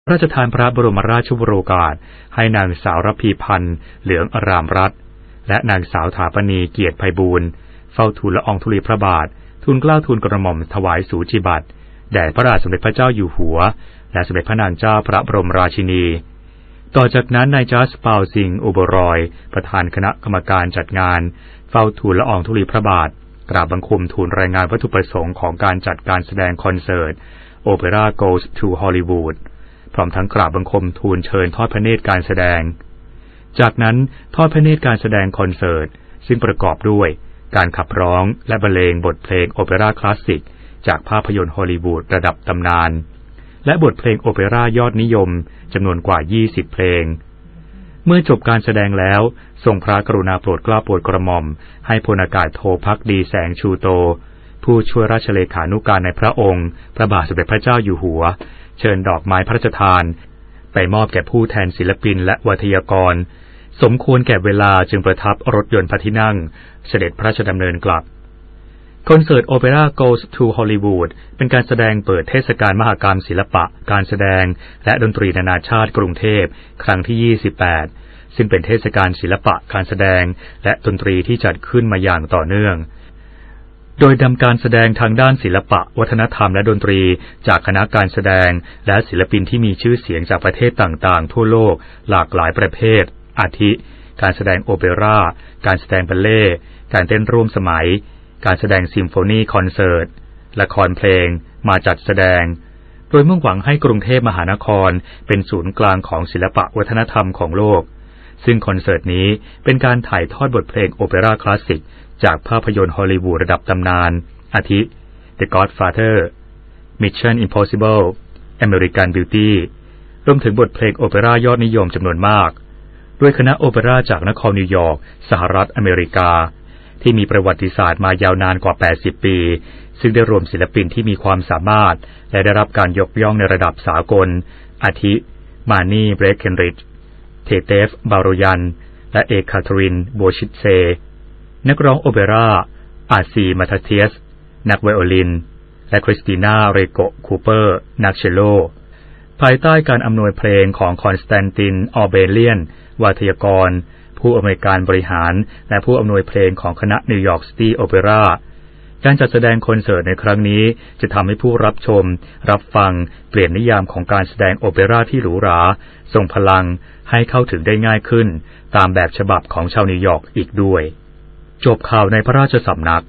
ราชทานพระบรมราชโองการให้นางสาวระพีพันธ์เหลืองอารามรัตน์และนางสาวถาปณีเกียรติไพบูลย์เฝ้าทูลละอองธุลีพระบาททูลเกล้าทูลกระหม่อมถวายสูจิบัติแด่พระบาทสมเด็จพระเจ้าอยู่หัวและสมเด็จพระนางเจ้าพระบรมราชินีต่อจากนั้นนายจัสเปาซิงอุโบรอยประธานคณะกรรมการจัดงานเฝ้าทูลละอองธุลีพระบาทกราบบังคมทูลรายงานวัตถุประสงค์ของการจัดการแสดงคอนเสิร์ต Opera Goes to Hollywood พร้อมทั้งกราบบังคมทูลเชิญทอดพระเนตรการแสดงจากนั้นทอดพระเนตรการแสดงคอนเสิร์ตซึ่งประกอบด้วยการขับร้องและบรรเลงบทเพลงโอเปร่าคลาสสิกจากภาพยนตร์ฮอลลีวูดระดับตำนานและบทเพลงโอเปร่ายอดนิยมจำนวนกว่า20เพลงเมื่อจบการแสดงแล้วทรงพระกรุณาโปรดเกล้าโปรดกระหม่อมให้พลอากาศโทภักดีแสงชูโตผู้ช่วยราชเลขานุการในพระองค์พระบาทสมเด็จพระเจ้าอยู่หัวเชิญดอกไม้พระราชทานไปมอบแก่ผู้แทนศิลปินและวิทยากรสมควรแก่เวลาจึงประทับรถยนต์พระที่นั่งเสด็จพระราชดำเนินกลับคอนเสิร์ต Opera Goes to Hollywood เป็นการแสดงเปิดเทศกาลมหกรรมศิลปะการแสดงและดนตรีนานาชาติกรุงเทพครั้งที่28ซึ่งเป็นเทศกาลศิลปะการแสดงและดนตรีที่จัดขึ้นมาอย่างต่อเนื่องโดยนำการแสดงทางด้านศิลปะวัฒนธรรมและดนตรีจากคณะการแสดงและศิลปินที่มีชื่อเสียงจากประเทศต่างๆทั่วโลกหลากหลายประเภทอาทิการแสดงโอเปร่าการแสดงบัลเล่ต์การเต้นร่วมสมัยการแสดงซิมโฟนีคอนเสิร์ตละครเพลงมาจัดแสดงโดยมุ่งหวังให้กรุงเทพมหานครเป็นศูนย์กลางของศิลปะวัฒนธรรมของโลกซึ่งคอนเสิร์ตนี้เป็นการถ่ายทอดบทเพลงโอเปร่าคลาสสิกจากภาพยนตร์ฮอลลีวูดระดับตำนานอาทิ The Godfather Mission Impossible American Beauty รวมถึงบทเพลงโอเปร่ายอดนิยมจำนวนมากด้วยคณะโอเปร่าจากนครนิวยอร์กสหรัฐอเมริกาที่มีประวัติศาสตร์มายาวนานกว่า80ปีซึ่งได้รวมศิลปินที่มีความสามารถและได้รับการยกย่องในระดับสากลอาทิมานี่เบรคเคนริดจ์เทเตฟบาโรยันและเอกคาทรินโบชิตเซนักร้องโอเปร่าอาซีมาทาเทียสนักไวโอลินและคริสติน่าเรโกคูเปอร์นักเชลโลภายใต้การอำนวยเพลงของคอนสแตนตินออเบเลียนวาทยากรผู้อำนวยการบริหารและผู้อำนวยเพลงของคณะนิวยอร์กซิตี้โอเปร่าการจัดแสดงคอนเสิร์ตในครั้งนี้จะทำให้ผู้รับชมรับฟังเปลี่ยนนิยามของการแสดงโอเปร่าที่หรูหราทรงพลังให้เข้าถึงได้ง่ายขึ้นตามแบบฉบับของชาวนิวยอร์กอีกด้วยจบข่าวในพระราชสำนัก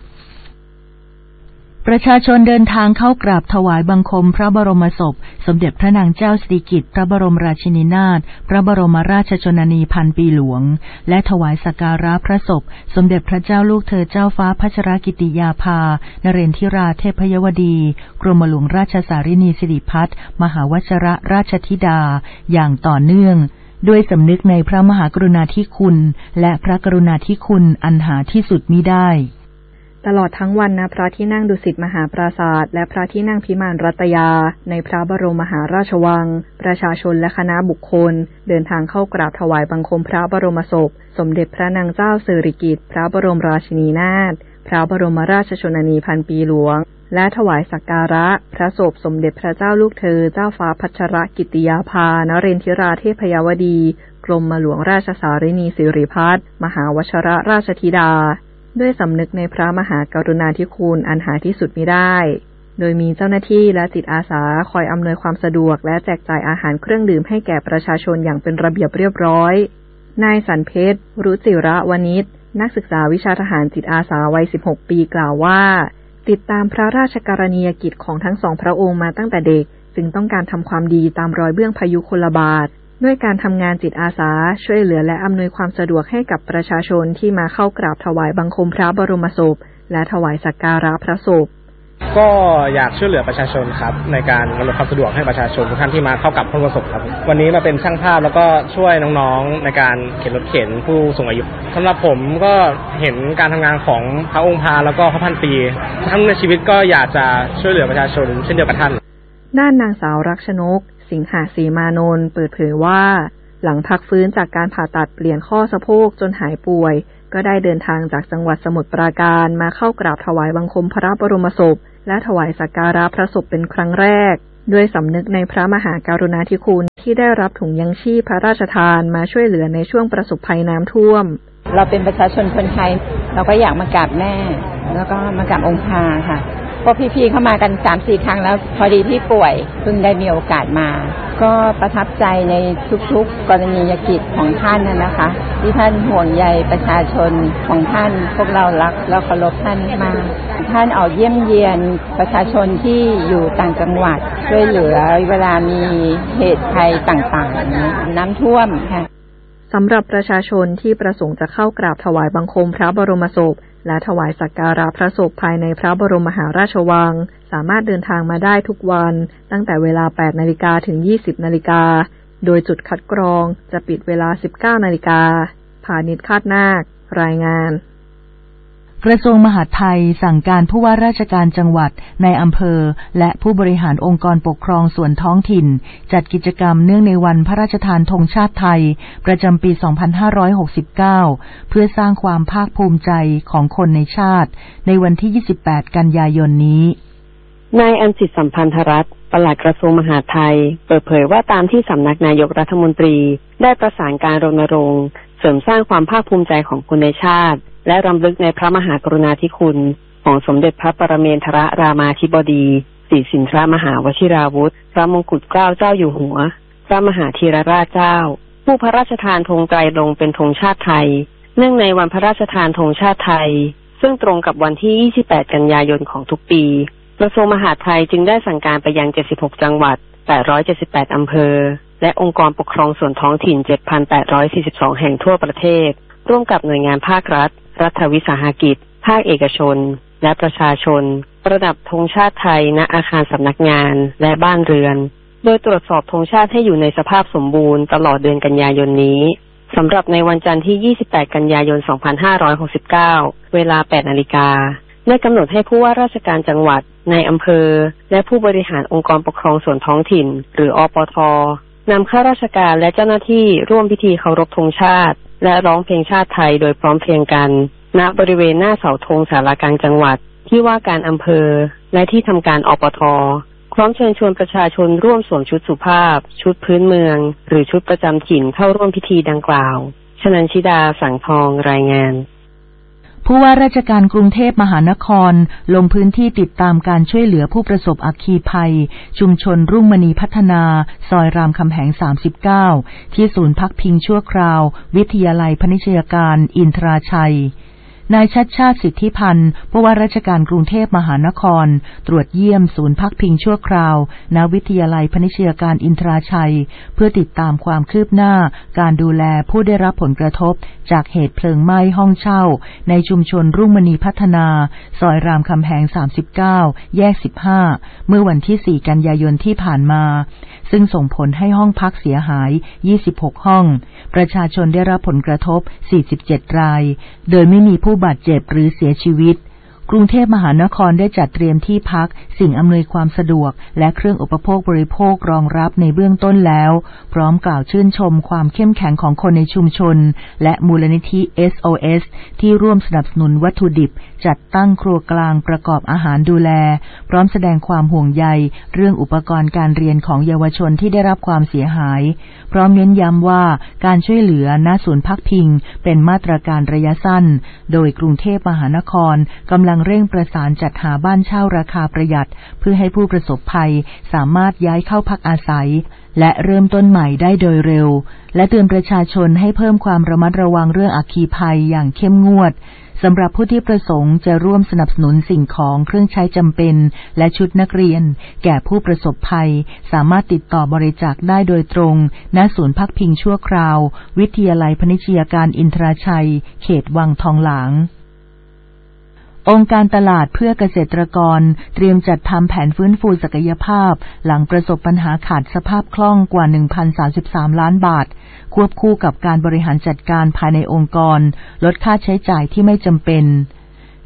ประชาชนเดินทางเข้ากราบถวายบังคมพระบรมศพสมเด็จพระนางเจ้าสิริกิติ์พระบรมราชินีนาถพระบรมราชชนนีพันปีหลวงและถวายสักการะพระศพสมเด็จพระเจ้าลูกเธอเจ้าฟ้าพัชรกิติยาภานเรนทิราเทพยวดีกรมหลวงราชสารินีสิริพัฒน์มหาวชิรราชธิดาอย่างต่อเนื่องด้วยสำนึกในพระมหากรุณาธิคุณและพระกรุณาธิคุณอันหาที่สุดมิได้ตลอดทั้งวันณพระที่นั่งดุสิตมหาปราสาทและพระที่นั่งพิมานรัตยาในพระบรมมหาราชวังประชาชนและคณะบุคคลเดินทางเข้ากราบถวายบังคมพระบรมศพสมเด็จพระนางเจ้าสิริกิติ์พระบรมราชินีนาถพระบรมราชชนนีพันปีหลวงและถวายสักการะพระศพสมเด็จพระเจ้าลูกเธอเจ้าฟ้าพัชรกิติยาภานเรนทิราเทพยวดีกรมหลวงราชสารินีสิริพัฒน์มหาวชิรราชธิดาด้วยสำนึกในพระมหากรุณาธิคุณอันหาที่สุดมิได้โดยมีเจ้าหน้าที่และจิตอาสาคอยอำนวยความสะดวกและแจกจ่ายอาหารเครื่องดื่มให้แก่ประชาชนอย่างเป็นระเบียบเรียบร้อยนายสันเพชรรุจิระวณิชนักศึกษาวิชาทหารจิตอาสาวัย16ปีกล่าวว่าติดตามพระราชกรณียกิจของทั้งสองพระองค์มาตั้งแต่เด็กจึงต้องการทำความดีตามรอยเบื้องพยุคลบาทด้วยการทำงานจิตอาสาช่วยเหลือและอำนวยความสะดวกให้กับประชาชนที่มาเข้ากราบถวายบังคมพระบรมศพและถวายสักการะพระศพก็อยากช่วยเหลือประชาชนครับในการอำนวยความสะดวกให้ประชาชนทุกท่านที่มาเข้ากับพระบรมศพครับวันนี้มาเป็นช่างภาพแล้วก็ช่วยน้องๆในการเข็นรถเข็นผู้สูงอายุสำหรับผมก็เห็นการทำงานของพระองค์พาแล้วก็พระพันปีทั้งในชีวิตก็อยากจะช่วยเหลือประชาชนเช่นเดียวกับท่านด้านนางสาวรักชนกสิงหาศรีมานนท์เปิดเผยว่าหลังพักฟื้นจากการผ่าตัดเปลี่ยนข้อสะโพกจนหายป่วยก็ได้เดินทางจากจังหวัดสมุทรปราการมาเข้ากราบถวายบังคมพระบรมศพและถวายสักการะพระศพเป็นครั้งแรกด้วยสำนึกในพระมหากรุณาธิคุณที่ได้รับถุงยังชีพพระราชทานมาช่วยเหลือในช่วงประสบภัยน้ำท่วมเราเป็นประชาชนคนไทยเราก็อยากมากราบแม่แล้วก็มากราบองค์พระค่ะพวกพี่ๆเข้ามากัน 3-4 ครั้งแล้วพอดีพี่ป่วยเพิ่งได้มีโอกาสมาก็ประทับใจในทุกๆกรณียกิจของท่านนะคะที่ท่านห่วงใยประชาชนของท่านพวกเรารักและเคารพท่านมากท่านออกเยี่ยมเยียนประชาชนที่อยู่ต่างจังหวัดช่วยเหลือเวลามีเหตุภัยต่างๆน้ำท่วมค่ะสำหรับประชาชนที่ประสงค์จะเข้ากราบถวายบังคมพระบรมศพและถวายสักการะพระศพภายในพระบรมมหาราชวังสามารถเดินทางมาได้ทุกวันตั้งแต่เวลา 8 นาฬิกาถึง 20 นาฬิกาโดยจุดคัดกรองจะปิดเวลา 19 นาฬิกาพาณิชย์คาดนาครายงานกระทรวงมหาดไทยสั่งการผู้ว่าราชการจังหวัดในอำเภอและผู้บริหารองค์กรปกครองส่วนท้องถิ่นจัดกิจกรรมเนื่องในวันพระราชทานธงชาติไทยประจำปี 2569 เพื่อสร้างความภาคภูมิใจของคนในชาติในวันที่ 28 กันยายนนี้นายอัญจิตสัมพันธรัตน์ปลัดกระทรวงมหาดไทยเปิดเผยว่าตามที่สำนักนายกรัฐมนตรีได้ประสานการรณรงค์เสริมสร้างความภาคภูมิใจของคนในชาติและรำลึกในพระมหากรุณาธิคุณของสมเด็จพระปรเมนทรรามาธิบดีศรีสินทรมหาวชิราวุธพระมงกุฎเกล้าเจ้าอยู่หัวพระมหาธีรราชเจ้าผู้พระราชทานธงไตรรงค์เป็นธงชาติไทยเนื่องในวันพระราชทานธงชาติไทยซึ่งตรงกับวันที่ 28 กันยายนของทุกปีกระทรวงมหาดไทยจึงได้สั่งการไปยัง 76 จังหวัด 878 อำเภอและองค์กรปกครองส่วนท้องถิ่น 7,842 แห่งทั่วประเทศร่วมกับหน่วยงานภาครัฐรัฐวิสาหกิจภาคเอกชนและประชาชนประดับธงชาติไทยณอาคารสำนักงานและบ้านเรือนโดยตรวจสอบธงชาติให้อยู่ในสภาพสมบูรณ์ตลอดเดือนกันยายนนี้สำหรับในวันจันทร์ที่ 28 กันยายน 2569 เวลา 8 นาฬิกาได้กำหนดให้ผู้ว่าราชการจังหวัดในอำเภอและผู้บริหารองค์กรปกครองส่วนท้องถิ่นหรืออปท.นำข้าราชการและเจ้าหน้าที่ร่วมพิธีเคารพธงชาติและร้องเพลงชาติไทยโดยพร้อมเพรียงกันณบริเวณหน้าเสาธงศาลากลางจังหวัดที่ว่าการอำเภอและที่ทำการอปท.พร้อมเชิญชวนประชาชนร่วมสวมชุดสุภาพชุดพื้นเมืองหรือชุดประจำถิ่นเข้าร่วมพิธีดังกล่าวชนันชิดาสังทองรายงานผู้ว่าราชการกรุงเทพมหานครลงพื้นที่ติดตามการช่วยเหลือผู้ประสบอัคคีภัยชุมชนรุ่งมณีพัฒนาซอยรามคำแหง 39 ที่ศูนย์พักพิงชั่วคราววิทยาลัยพนิชยการอินทราชัยนายชัชชาติสิทธิพันธ์ผู้ว่าราชการกรุงเทพมหานครตรวจเยี่ยมศูนย์พักพิงชั่วคราวณวิทยาลัยพนิชยการอินทราชัยเพื่อติดตามความคืบหน้าการดูแลผู้ได้รับผลกระทบจากเหตุเพลิงไหม้ห้องเช่าในชุมชนรุ่งมณีพัฒนาซอยรามคำแหง 39 แยก 15 เมื่อวันที่ 4 กันยายนที่ผ่านมาซึ่งส่งผลให้ห้องพักเสียหาย 26 ห้องประชาชนได้รับผลกระทบ 47 รายโดยไม่มีผู้บาดเจ็บหรือเสียชีวิตกรุงเทพมหานครได้จัดเตรียมที่พักสิ่งอำนวยความสะดวกและเครื่องอุปโภคบริโภครองรับในเบื้องต้นแล้วพร้อมกล่าวชื่นชมความเข้มแข็งของคนในชุมชนและมูลนิธิ SOS ที่ร่วมสนับสนุนวัตถุดิบจัดตั้งครัวกลางประกอบอาหารดูแลพร้อมแสดงความห่วงใยเรื่องอุปกรณ์การเรียนของเยาวชนที่ได้รับความเสียหายพร้อมเน้นย้ำว่าการช่วยเหลือณศูนย์พักพิงเป็นมาตรการระยะสั้นโดยกรุงเทพมหานครกำลังเร่งประสานจัดหาบ้านเช่าราคาประหยัดเพื่อให้ผู้ประสบภัยสามารถย้ายเข้าพักอาศัยและเริ่มต้นใหม่ได้โดยเร็วและเตือนประชาชนให้เพิ่มความระมัดระวังเรื่องอัคคีภัยอย่างเข้มงวดสำหรับผู้ที่ประสงค์จะร่วมสนับสนุนสิ่งของเครื่องใช้จำเป็นและชุดนักเรียนแก่ผู้ประสบภัยสามารถติดต่อบริจาคได้โดยตรงณศูนย์พักพิงชั่วคราววิทยาลัยพนิชยการอินทราชัยเขตวังทองหลางองค์การตลาดเพื่อเกษตรกรเตรียมจัดทำแผนฟื้นฟูศักยภาพหลังประสบปัญหาขาดสภาพคล่องกว่า 1,033 ล้านบาทควบคู่กับการบริหารจัดการภายในองค์กรลดค่าใช้จ่ายที่ไม่จำเป็น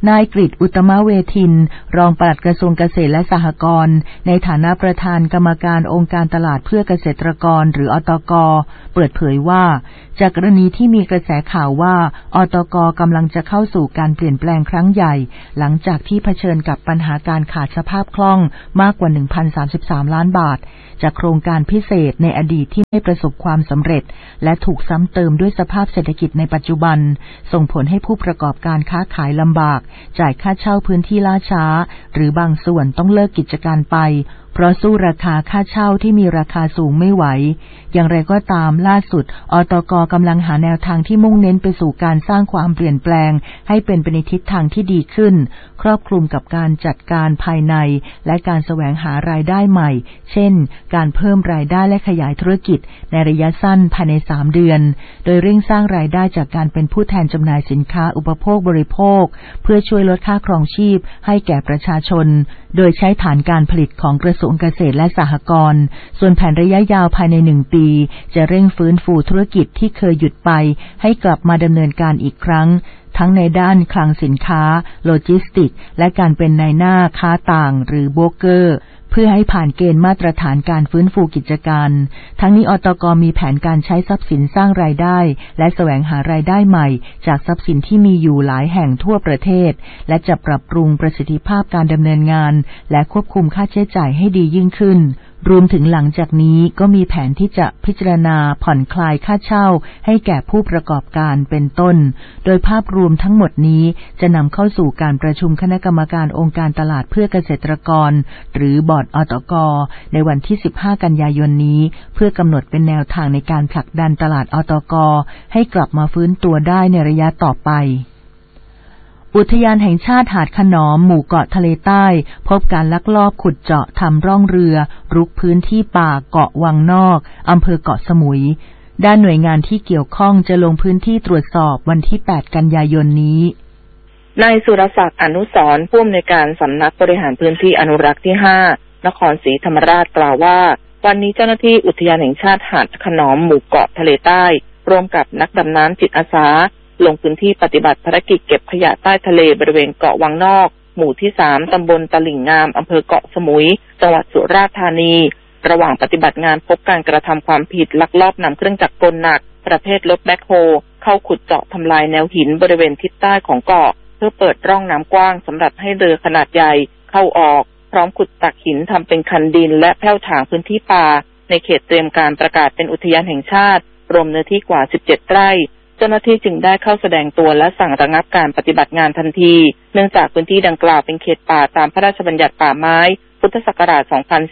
นายกฤษอุตตมเวทินรองปลัดกระทรวงเกษตรและสหกรณ์ในฐานะประธานกรรมการองค์การตลาดเพื่อเกษตรกรหรืออตก.เปิดเผยว่าจากกรณีที่มีกระแสข่าวว่าอตก.กำลังจะเข้าสู่การเปลี่ยนแปลงครั้งใหญ่หลังจากที่เผชิญกับปัญหาการขาดสภาพคล่องมากกว่า 1,033 ล้านบาทจากโครงการพิเศษในอดีตที่ไม่ประสบความสำเร็จและถูกซ้ำเติมด้วยสภาพเศรษฐกิจในปัจจุบันส่งผลให้ผู้ประกอบการค้าขายลำบากจ่ายค่าเช่าพื้นที่ล่าช้าหรือบางส่วนต้องเลิกกิจการไปเพราะสู้ราคาค่าเช่าที่มีราคาสูงไม่ไหวอย่างไรก็ตามล่าสุดอตก.กำลังหาแนวทางที่มุ่งเน้นไปสู่การสร้างความเปลี่ยนแปลงให้เป็นไปในทิศทางที่ดีขึ้นครอบคลุมกับการจัดการภายในและการแสวงหารายได้ใหม่เช่นการเพิ่มรายได้และขยายธุรกิจในระยะสั้นภายใน3 เดือนโดยเร่งสร้างรายได้จากการเป็นผู้แทนจำหน่ายสินค้าอุปโภคบริโภคเพื่อช่วยลดค่าครองชีพให้แก่ประชาชนโดยใช้ฐานการผลิตของกระทรวงเกษตรและสหกรณ์ส่วนแผนระยะยาวภายใน1 ปีจะเร่งฟื้นฟูธุรกิจที่เคยหยุดไปให้กลับมาดำเนินการอีกครั้งทั้งในด้านคลังสินค้าโลจิสติกส์และการเป็นนายหน้าค้าต่างหรือโบรกเกอร์เพื่อให้ผ่านเกณฑ์มาตรฐานการฟื้นฟูกิจการทั้งนี้อตก.มีแผนการใช้ทรัพย์สินสร้างรายได้และแสวงหารายได้ใหม่จากทรัพย์สินที่มีอยู่หลายแห่งทั่วประเทศและจะปรับปรุงประสิทธิภาพการดำเนินงานและควบคุมค่าใช้จ่ายให้ดียิ่งขึ้นรวมถึงหลังจากนี้ก็มีแผนที่จะพิจารณาผ่อนคลายค่าเช่าให้แก่ผู้ประกอบการเป็นต้นโดยภาพรวมทั้งหมดนี้จะนำเข้าสู่การประชุมคณะกรรมการองค์การตลาดเพื่อเกษตรกรหรือบอร์ดอตก.ในวันที่15 กันยายนนี้เพื่อกำหนดเป็นแนวทางในการผลักดันตลาดอตก.ให้กลับมาฟื้นตัวได้ในระยะต่อไปอุทยานแห่งชาติหาดขนอมหมู่เกาะทะเลใต้พบการลักลอบขุดเจาะทำร่องเรือรุกพื้นที่ป่าเกาะวังนอกอำเภอเกาะสมุยด้านหน่วยงานที่เกี่ยวข้องจะลงพื้นที่ตรวจสอบวันที่8 กันยายนนี้นายสุรศักดิ์อนุสรณ์ผู้อำนวยการสำนักบริหารพื้นที่อนุรักษ์ที่5นครศรีธรรมราชกล่าวว่าวันนี้เจ้าหน้าที่อุทยานแห่งชาติหาดขนอมหมู่เกาะทะเลใต้ร่วมกับนักดำน้ำจิตอาสาลงพื้นที่ปฏิบัติภารกิจเก็บขยะใต้ทะเลบริเวณเกาะวังนอกหมู่ที่3ตำบลตลิ่งงามอำเภอเกาะสมุยจังหวัดสุราษฎร์ธานีระหว่างปฏิบัติงานพบการกระทำความผิดลักลอบนำเครื่องจักรกลหนักประเภทรถแบ็คโฮเข้าขุดเจาะทำลายแนวหินบริเวณทิศใต้ของเกาะเพื่อเปิดร่องน้ำกว้างสำหรับให้เรือขนาดใหญ่เข้าออกพร้อมขุดตักหินทำเป็นคันดินและแผ่วถางพื้นที่ป่าในเขตเตรียมการประกาศเป็นอุทยานแห่งชาติรวมเนื้อที่กว่า17 ไร่เจ้าหน้าที่จึงได้เข้าแสดงตัวและสั่งระงับการปฏิบัติงานทันทีเนื่องจากพื้นที่ดังกล่าวเป็นเขตป่าตามพระราชบัญญัติป่าไม้พุทธศักราช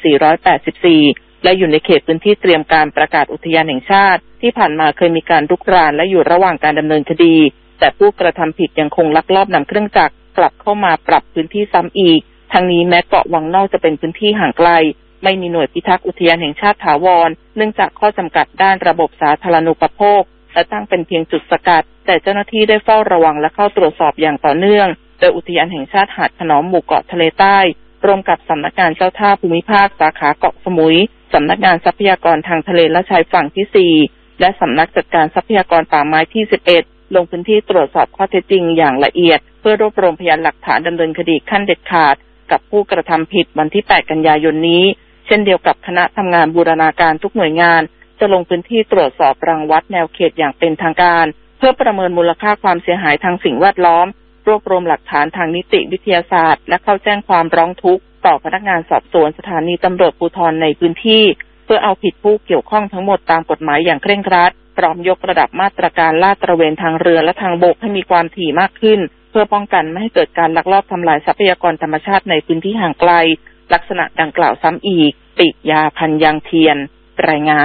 2484 และอยู่ในเขตพื้นที่เตรียมการประกาศอุทยานแห่งชาติที่ผ่านมาเคยมีการรุกรานและอยู่ระหว่างการดำเนินคดีแต่ผู้กระทำผิดยังคงลักลอบนำเครื่องจักรกลับเข้ามาปรับพื้นที่ซ้ำอีกทั้งนี้แม้เกาะวังนอกจะเป็นพื้นที่ห่างไกลไม่มีหน่วยพิทักษ์อุทยานแห่งชาติถาวรเนื่องจากข้อจำกัดด้านระบบสาธารณูปโภคและตั้งเป็นเพียงจุดสกัดแต่เจ้าหน้าที่ได้เฝ้าระวังและเข้าตรวจสอบอย่างต่อเนื่องโดยอุทยานแห่งชาติหาดขนอมหมู่เกาะทะเลใต้ร่วมกับสำนักงานเจ้าท่าภูมิภาคสาขาเกาะสมุยสำนักงานทรัพยากรทางทะเลและชายฝั่งที่4และสำนักจัดการทรัพยากรป่าไม้ที่11ลงพื้นที่ตรวจสอบข้อเท็จจริงอย่างละเอียดเพื่อรวบรวมพยานหลักฐานดำเนินคดีขั้นเด็ดขาดกับผู้กระทำผิดวันที่8 กันยายนนี้เช่นเดียวกับคณะทำงานบูรณาการทุกหน่วยงานจะลงพื้นที่ตรวจสอบรังวัดแนวเขตอย่างเป็นทางการเพื่อประเมินมูลค่าความเสียหายทางสิ่งแวดล้อมรวบรวมหลักฐานทางนิติวิทยาศาสตร์และเข้าแจ้งความร้องทุกข์ต่อพนักงานสอบสวนสถานีตำรวจภูธรในพื้นที่เพื่อเอาผิดผู้เกี่ยวข้องทั้งหมดตามกฎหมายอย่างเคร่งครัดพร้อมยกระดับมาตรการลาดตระเวนทางเรือและทางบกให้มีความถี่มากขึ้นเพื่อป้องกันไม่ให้เกิดการลักลอบทำลายทรัพยากรธรรมชาติในพื้นที่ห่างไกลลักษณะดังกล่าวซ้ำอีกปิยาพันยังเทียนรายงาน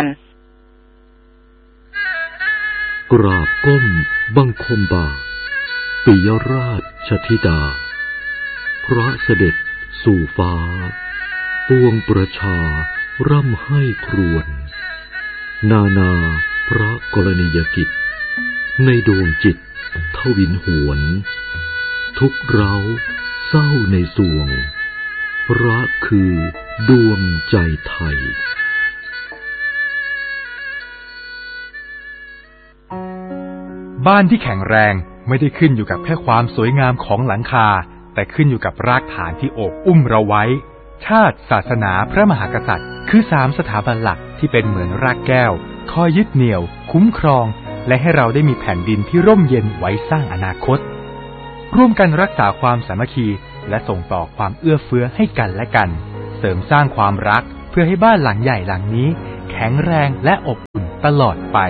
กราบก้มบังคมบาทปิยราชธิดาพระเสด็จสู่ฟ้าปวงประชาร่ำให้ครวญนานาพระกรณียกิจในดวงจิตทวินหวนทุกเร้าเศร้าในสวงพระคือดวงใจไทยบ้านที่แข็งแรงไม่ได้ขึ้นอยู่กับแค่ความสวยงามของหลังคาแต่ขึ้นอยู่กับรากฐานที่โอบอุ้มเราไว้ชาติศาสนาพระมหากษัตริย์คือ3สถาบันหลักที่เป็นเหมือนรากแก้วคอยยึดเหนี่ยวคุ้มครองและให้เราได้มีแผ่นดินที่ร่มเย็นไว้สร้างอนาคตร่วมกันรักษาความสามัคคีและส่งต่อความเอื้อเฟื้อให้กันและกันเสริมสร้างความรักเพื่อให้บ้านหลังใหญ่หลังนี้แข็งแรงและอบอุ่นตลอดไป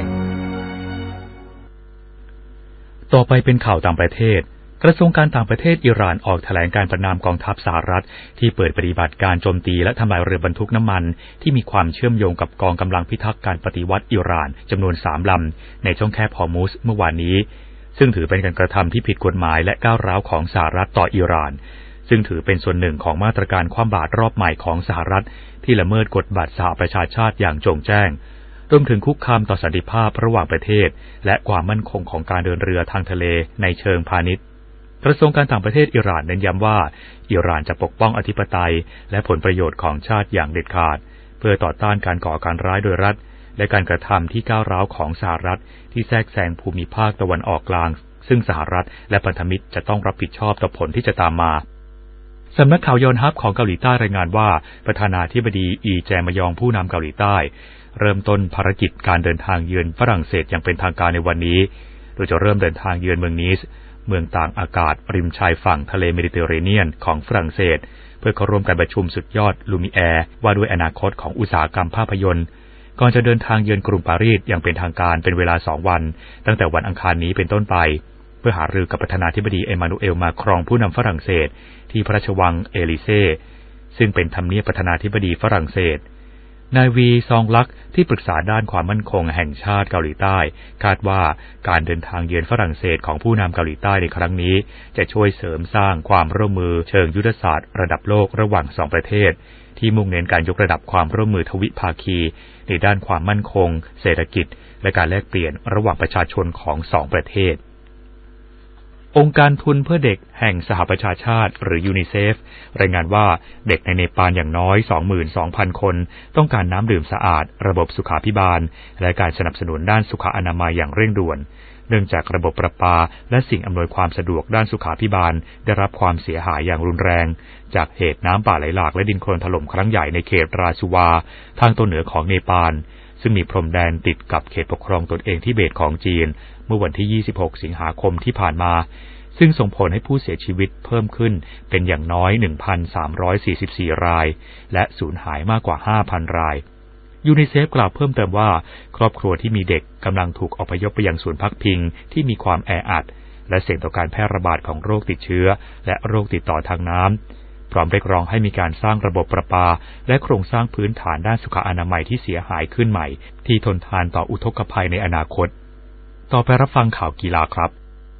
ต่อไปเป็นข่าวต่างประเทศกระทรวงการต่างประเทศอิหร่านออกแถลงการประณามกองทัพสหรัฐที่เปิดปฏิบัติการโจมตีและทำลายเรือบรรทุกน้ำมันที่มีความเชื่อมโยงกับกองกำลังพิทักษ์การปฏิวัติอิหร่านจำนวน3 ลำในช่องแคบฮอร์มุซเมื่อวานนี้ซึ่งถือเป็นการกระทำที่ผิดกฎหมายและก้าวร้าวของสหรัฐต่ออิหร่านซึ่งถือเป็นส่วนหนึ่งของมาตรการคว่ำบาตรรอบใหม่ของสหรัฐที่ละเมิดกฎบัตรสหประชาชาติอย่างโจ่งแจ้งรวมถึงคุกคามต่อสันติภาพระหว่างประเทศและความมั่นคงของการเดินเรือทางทะเลในเชิงพาณิชย์กระทรวงการต่างประเทศอิหร่านเน้นย้ำว่าอิหร่านจะปกป้องอธิปไตยและผลประโยชน์ของชาติอย่างเด็ดขาดเพื่อต่อต้านการก่อการร้ายโดยรัฐและการกระทำที่ก้าวร้าวของสหรัฐที่แทรกแซงภูมิภาคตะวันออกกลางซึ่งสหรัฐและพันธมิตรจะต้องรับผิดชอบต่อผลที่จะตามมาสำนักข่าวยอนฮับของเกาหลีใต้รายงานว่าประธานาธิบดีอีแจมยองผู้นำเกาหลีใต้เริ่มต้นภารกิจการเดินทางเยือนฝรั่งเศสอย่างเป็นทางการในวันนี้โดยจะเริ่มเดินทางเยือนเมืองนีสเมืองต่างอากาศริมชายฝั่งทะเลเมดิเตอร์เรเนียนของฝรั่งเศสเพื่อเข้าร่วมการประชุมสุดยอดลูมิแอร์ว่าด้วยอนาคตของอุตสาหกรรมภาพยนตร์ก่อนจะเดินทางเยือนกรุงปารีสอย่างเป็นทางการเป็นเวลา2 วันตั้งแต่วันอังคารนี้เป็นต้นไปเพื่อหารือกับประธานาธิบดีเอมานูเอลมาครองผู้นำฝรั่งเศสที่พระราชวังเอลิเซ่ซึ่งเป็นทำเนียบประธานาธิบดีฝรั่งเศสนายวีซองลักที่ปรึกษาด้านความมั่นคงแห่งชาติเกาหลีใต้คาดว่าการเดินทางเยือนฝรั่งเศสของผู้นำเกาหลีใต้ในครั้งนี้จะช่วยเสริมสร้างความร่วมมือเชิงยุทธศาสตร์ระดับโลกระหว่าง2 ประเทศที่มุ่งเน้นการยกระดับความร่วมมือทวิภาคีในด้านความมั่นคงเศรษฐกิจและการแลกเปลี่ยนระหว่างประชาชนของ2 ประเทศองค์การทุนเพื่อเด็กแห่งสหประชาชาติหรือยูนิเซฟรายงานว่าเด็กในเนปาลอย่างน้อย 22,000 คนต้องการน้ำดื่มสะอาดระบบสุขาภิบาลและการสนับสนุนด้านสุขอนามัยอย่างเร่งด่วนเนื่องจากระบบประปาและสิ่งอำนวยความสะดวกด้านสุขาภิบาลได้รับความเสียหายอย่างรุนแรงจากเหตุน้ำป่าไหลหลากและดินโคลนถล่มครั้งใหญ่ในเขตราชูวาทางตอนเหนือของเนปาลซึ่งมีพรมแดนติดกับเขตปกครองตนเองทิเบตของจีนเมื่อวันที่26 สิงหาคมที่ผ่านมาซึ่งส่งผลให้ผู้เสียชีวิตเพิ่มขึ้นเป็นอย่างน้อย 1,344 รายและสูญหายมากกว่า 5,000 รายยูนิเซฟกล่าวเพิ่มเติมว่าครอบครัวที่มีเด็กกำลังถูกอพยพไปยังศูนย์พักพิงที่มีความแออัดและเสี่ยงต่อการแพร่ระบาดของโรคติดเชื้อและโรคติดต่อทางน้ำพร้อมเรียกร้องให้มีการสร้างระบบประปาและโครงสร้างพื้นฐานด้านสุขอนามัยที่เสียหายขึ้นใหม่ที่ทนทานต่ออุทกภัยในอนาคตต่อไปรับฟังข่าวกีฬาครับ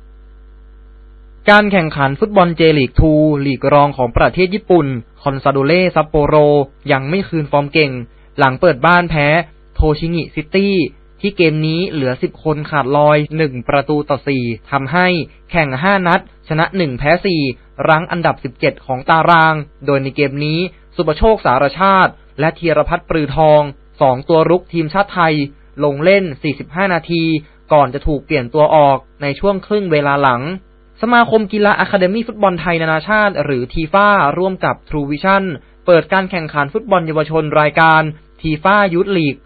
การแข่งขันฟุตบอลเจลีก 2 ลีกรองของประเทศญี่ปุ่นคอนซาโดเล่ซัปโปโรยังไม่คืนฟอร์มเก่งหลังเปิดบ้านแพ้โทชิงิซิตี้ที่เกมนี้เหลือ10 คนขาดลอย1-4ทำให้แข่ง5 นัดชนะ1แพ้4รั้งอันดับ17ของตารางโดยในเกมนี้สุภโชคสารชาติและธีรพัฒน์ปรือทอง2ตัวรุกทีมชาติไทยลงเล่น45 นาทีก่อนจะถูกเปลี่ยนตัวออกในช่วงครึ่งเวลาหลังสมาคมกีฬาอะคาเดมี่ฟุตบอลไทยนานาชาติหรือทีฟ่าร่วมกับ True Vision เปิดการแข่งขันฟุตบอลเยาวชนรายการทีฟ่ายูทลีก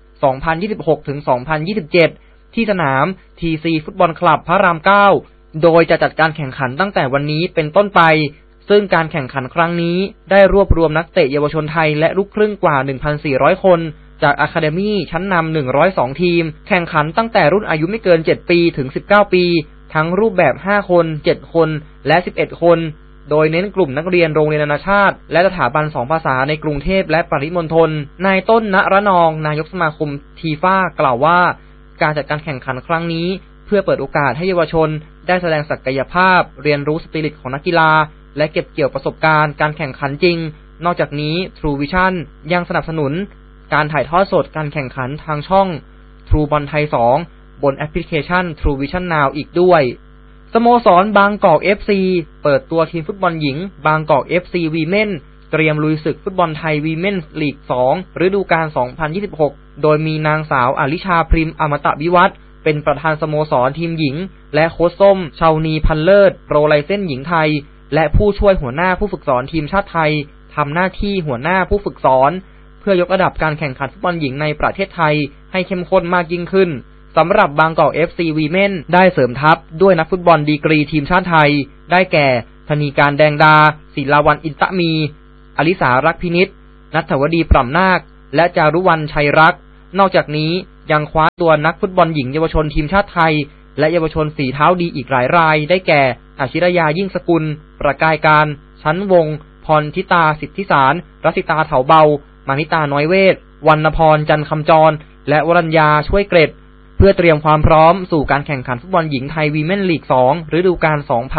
2026-2027 ที่สนาม TC ฟุตบอลคลับพระราม 9 โดยจะจัดการแข่งขันตั้งแต่วันนี้เป็นต้นไปซึ่งการแข่งขันครั้งนี้ได้รวบรวมนักเตะเยาวชนไทยและลูกครึ่งกว่า 1,400 คนจากอะคาเดมี่ชั้นนำ102 ทีมแข่งขันตั้งแต่รุ่นอายุไม่เกิน 7 ปีถึง 19 ปีทั้งรูปแบบ 5 คน 7 คนและ 11 คนโดยเน้นกลุ่มนักเรียนโรงเรียนนานาชาติและสถาบัน2 ภาษาในกรุงเทพและปริมณฑลนายต้นณรนองนายกสมาคมทีฟ่ากล่าวว่าการจัดการแข่งขันครั้งนี้เพื่อเปิดโอกาสให้เยาวชนได้แสดงศักยภาพเรียนรู้สปิริตของนักกีฬาและเก็บเกี่ยวประสบการณ์การแข่งขันจริงนอกจากนี้ True Vision ยังสนับสนุนการถ่ายทอดสดการแข่งขันทางช่อง True บอลไทย 2 บนแอปพลิเคชัน True Vision Now อีกด้วยสโมสรบางกอก FC เปิดตัวทีมฟุตบอลหญิงบางกอก FC Women เตรียมลุยศึกฟุตบอลไทย Women's League 2 ฤดูกาล 2026 โดยมีนางสาวอลิชาพริมอมตะวิวัฒน์เป็นประธานสโมสรทีมหญิงและโค้ชส้มชาวนีพันเลิศโปรไลเซนหญิงไทยและผู้ช่วยหัวหน้าผู้ฝึกสอนทีมชาติไทยทำหน้าที่หัวหน้าผู้ฝึกสอนเพื่อยกระดับการแข่งขันฟุตบอลหญิงในประเทศไทยให้เข้มข้นมากยิ่งขึ้นสำหรับบางกอก FC Women ได้เสริมทัพด้วยนักฟุตบอลดีกรีทีมชาติไทยได้แก่ธนีการแดงดาศิลาวันอินตะมีอลิสารักพินิจณัฐวดีปร่ำนาคและจารุวรรณชัยรักนอกจากนี้ยังคว้าตัวนักฟุตบอลหญิงเยาวชนทีมชาติไทยและเยาวชนฝีเท้าดีอีกหลายรายได้แก่อาชิรยายิ่งสกุลประกายการชั้นวงพรทิตาสิทธิสารรัสิตาเถาเบามานิตาน้อยเวทวรรณพรจันคำจรและวรัญญาช่วยเกรดเพื่อเตรียมความพร้อมสู่การแข่งขันฟุตบอลหญิงไทยวีแมนลีก 2 ฤดูกาล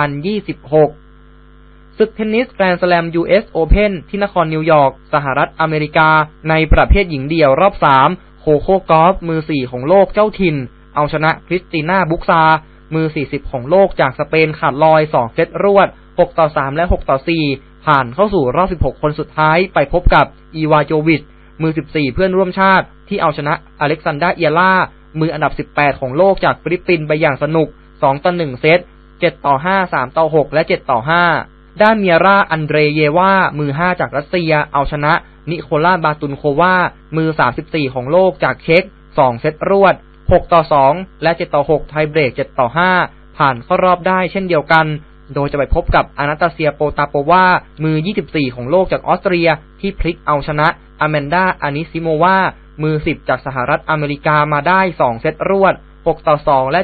2026 ศึกเทนนิสแกรนด์สแลม US Open ที่นครนิวยอร์กสหรัฐอเมริกาในประเภทหญิงเดี่ยวรอบ 3 โคโค่กอล์ฟมือ 4 ของโลกเจ้าถิ่นเอาชนะคริสติน่าบุกซามือ 40 ของโลกจากสเปนขาดลอย 2 เซตรวด 6-3 และ 6-4 ผ่านเข้าสู่รอบ 16 คนสุดท้ายไปพบกับอีวาโจวิชมือ 14 เพื่อนร่วมชาติที่เอาชนะอเล็กซานดราเอียร่ามืออันดับ 18 ของโลกจากฟิลิปปินส์ไปอย่างสนุก 2-1 เซต 7-5 3-6 และ 7-5 ด้านเมียร่าอันเดรเยวามือ 5 จากรัสเซียเอาชนะนิโคล่าบาตุนโความือ 34 ของโลกจากเช็ก 2 เซตรวด 6-2 และ 7-6 ไทยเบรก 7-5 ผ่านเข้ารอบได้เช่นเดียวกันโดยจะไปพบกับอานาตาเซียโปตาโปวามือ 24 ของโลกจากออสเตรียที่พลิกเอาชนะอแมนดาอานิซิโมวามือ 10 จากสหรัฐอเมริกามาได้ 2 เซตรวด 6-2 และ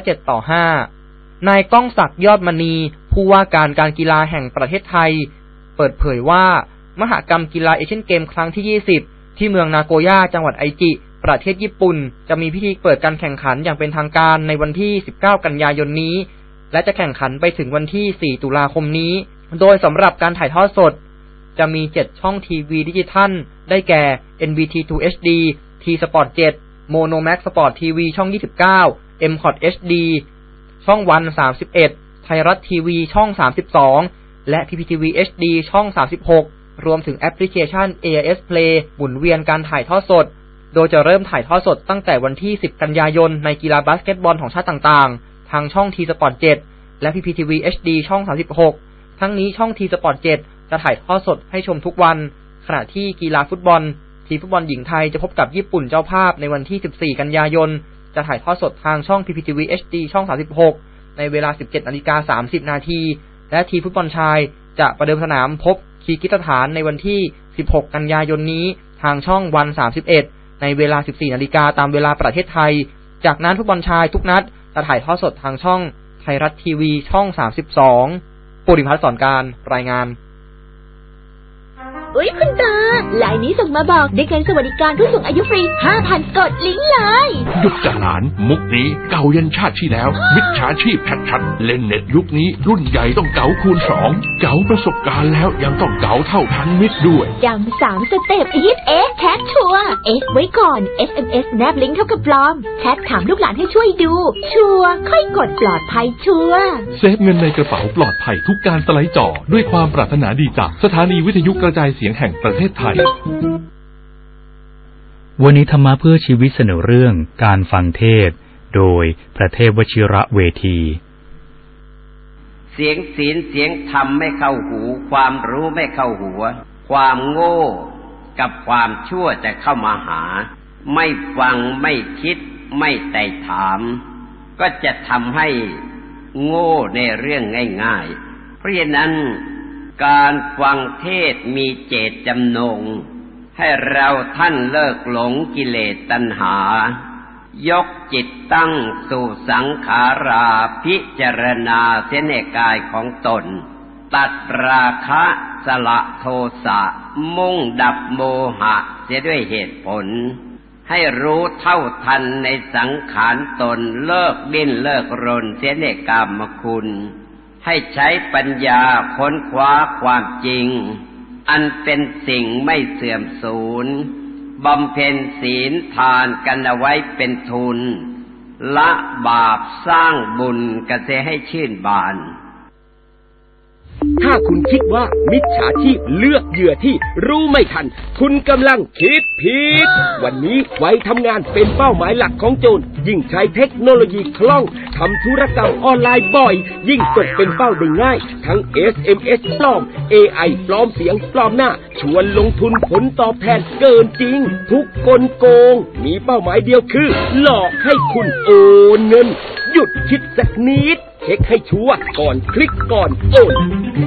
7-5 นายก้องศักดิ์ยอดมณีผู้ว่าการกีฬาแห่งประเทศไทยเปิดเผยว่ามหกรรมกีฬาเอเชียนเกมครั้งที่ 20 ที่เมืองนาโกย่าจังหวัดไอจิประเทศญี่ปุ่นจะมีพิธีเปิดการแข่งขันอย่างเป็นทางการในวันที่ 19 กันยายนนี้และจะแข่งขันไปถึงวันที่ 4 ตุลาคมนี้โดยสำหรับการถ่ายทอดสดจะมี 7 ช่องทีวีดิจิทัลได้แก่ NBT2 HD T-Sport 7 Monomax Sport TV ช่อง 29 MCOT HD ช่องวัน31ไทยรัฐทีวีช่อง32และ PPTV HD ช่อง36รวมถึงแอปพลิเคชัน AIS Play หมุนเวียนการถ่ายทอดสดโดยจะเริ่มถ่ายทอดสดตั้งแต่วันที่ 10 กันยายนในกีฬาบาสเกตบอลของชาติต่างๆทางช่อง T-Sport 7และ PPTV HD ช่อง36ทั้งนี้ช่อง T-Sport 7จะถ่ายทอดสดให้ชมทุกวันขณะที่กีฬาฟุตบอลทีมฟุตบอลหญิงไทยจะพบกับญี่ปุ่นเจ้าภาพในวันที่ 14 กันยายนจะถ่ายทอดสดทางช่อง PPTV HD ช่อง36ในเวลา 17:30 น.และทีมฟุตบอลชายจะประเดิมสนามพบคีร์กิสถานในวันที่ 16 กันยายนนี้ทางช่องวัน31ในเวลา 14 น.ตามเวลาประเทศไทยจากนั้นฟุตบอลชายทุกนัดจะถ่ายทอดสดทางช่องไทยรัฐทีวีช่อง32ปุริพัฒน์สอนการรายงานอุ๊ยคุณตาลายนี้ส่งมาบอกได้เงินสวัสดิการผู้สูงอายุฟรี 5,000 กดลิงก์เลยหยุดจัดหลานมุกนี้เก่ายันชาติที่แล้วมิจฉาชีพชัดๆเล่นเน็ตยุคนี้รุ่นใหญ่ต้องเก๋าคูณ 2เก๋าประสบการณ์แล้วยังต้องเก๋าเท่าทันมิตรด้วยจำ3 สเต็ปฮิตแชทชัวร์ไว้ก่อน SMS แนบลิงก์เท่ากับปลอมแชทถามลูกหลานให้ช่วยดูชัวร์ค่อยกดปลอดภัยชัวร์เซฟเงินในกระเป๋าปลอดภัยทุกการสไลด์จอด้วยความปรารถนาดีจากสถานีวิทยุกระจายเสียงแห่งประเทศไทยวันนี้ธรรมะเพื่อชีวิตเสนอเรื่องการฟังเทศโดยพระเทพวชิระเวทีเสียงศีลเสียงธรรมไม่เข้าหูความรู้ไม่เข้าหัวความโง่กับความชั่วจะเข้ามาหาไม่ฟังไม่คิดไม่ไต่ถามก็จะทำให้โง่ในเรื่องง่ายๆเพราะฉะนั้นการฟังเทศมีเจตจำนงให้เราท่านเลิกหลงกิเลสตัณหายกจิตตั้งสู่สังขาราพิจารณาเสียในกายของตนตัดราคะสละโทสะมุ่งดับโมหะเสียด้วยเหตุผลให้รู้เท่าทันในสังขารตนเลิกดิ้นเลิกรนเสียในกามคุณให้ใช้ปัญญาค้นคว้าความจริงอันเป็นสิ่งไม่เสื่อมสูญบำเพ็ญศีลทานกันเอาไว้เป็นทุนละบาปสร้างบุญกันเสียให้ชื่นบานถ้าคุณคิดว่ามิจฉาชีพเลือกเหยื่อที่รู้ไม่ทันคุณกำลังคิดผิดวันนี้วัยทำงานเป็นเป้าหมายหลักของโจรยิ่งใช้เทคโนโลยีคล่องทำธุรกรรมออนไลน์บ่อยยิ่งตกเป็นเป้าได้ง่ายทั้ง SMS ปลอม AI ปลอมเสียงปลอมหน้าชวนลงทุนผลตอบแทนเกินจริงทุกกลโกงมีเป้าหมายเดียวคือหลอกให้คุณโอนเงินหยุดคิดสักนิดเช็คให้ชัวร์ก่อนคลิกก่อนโอน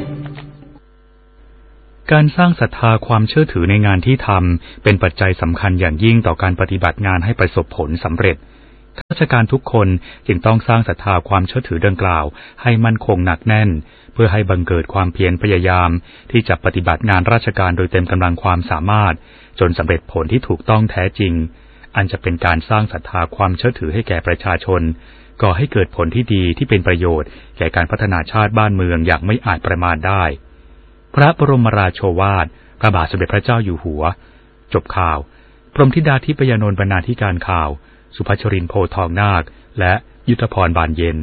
การสร้างศรัทธาความเชื่อถือในงานที่ทำเป็นปัจจัยสำคัญอย่างยิ่งต่อการปฏิบัติงานให้ประสบผลสำเร็จข้าราชการทุกคนจึงต้องสร้างศรัทธาความเชื่อถือดังกล่าวให้มั่นคงหนักแน่นเพื่อให้บังเกิดความเพียรพยายามที่จะปฏิบัติงานราชการโดยเต็มกำลังความสามารถจนสำเร็จผลที่ถูกต้องแท้จริงอันจะเป็นการสร้างศรัทธาความเชื่อถือให้แก่ประชาชนก่อให้เกิดผลที่ดีที่เป็นประโยชน์แก่การพัฒนาชาติบ้านเมืองอย่างไม่อาจประมาณได้พระบรมราโชวาทพระบาทสมเด็จพระเจ้าอยู่หัวจบข่าวพรหมธิดาทิพยานนท์บรรณาธิการข่าวสุภัชรินทร์โพทองนาคและยุทธพรบานเย็น